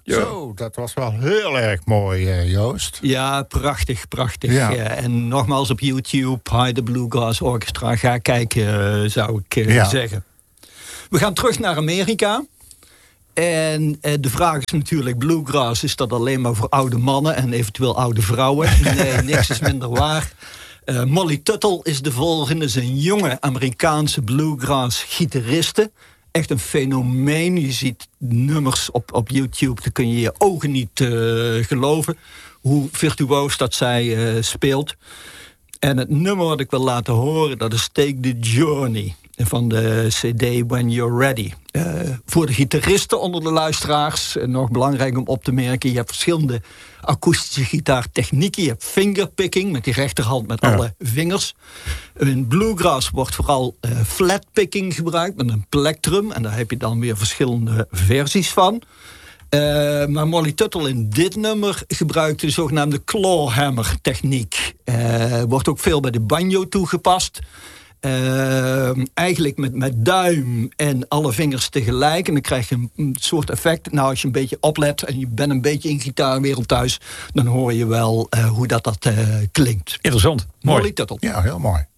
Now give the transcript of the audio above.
Zo, dat was wel heel erg mooi, Joost. Ja, prachtig. Ja. En nogmaals op YouTube, Hi the Bluegrass Orchestra. Ga kijken, zou ik zeggen. We gaan terug naar Amerika. En de vraag is natuurlijk, bluegrass, is dat alleen maar voor oude mannen en eventueel oude vrouwen? Nee, niks is minder waar. Molly Tuttle is de volgende, is een jonge Amerikaanse bluegrass-gitariste. Echt een fenomeen. Je ziet nummers op YouTube, daar kun je je ogen niet geloven. Hoe virtuoos dat zij speelt. En het nummer wat ik wil laten horen, dat is Take the Journey. Van de CD When You're Ready. Voor de gitaristen onder de luisteraars, nog belangrijk om op te merken, je hebt verschillende akoestische gitaartechnieken. Je hebt fingerpicking, met die rechterhand met alle vingers. In bluegrass wordt vooral flatpicking gebruikt met een plectrum. En daar heb je dan weer verschillende versies van. Maar Molly Tuttle in dit nummer gebruikt de zogenaamde clawhammer techniek. Wordt ook veel bij de banjo toegepast. Eigenlijk met duim en alle vingers tegelijk. En dan krijg je een soort effect. Nou, als je een beetje oplet en je bent een beetje in gitaarwereld thuis, dan hoor je wel hoe dat klinkt. Interessant. Molly Tuttle. Ja, heel mooi.